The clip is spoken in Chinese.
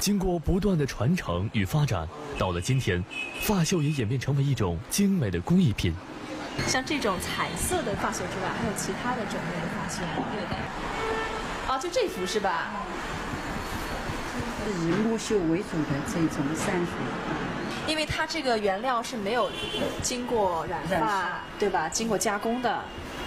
经过不断的传承与发展，到了今天，发绣也演变成为一种精美的工艺品。 像这种彩色的发绣之外，还有其他的种类的发绣吗？对的。啊，就这幅是吧？ 以木绣为主的这种扇子。 因为它这个原料是没有经过染发，对吧？经过加工的，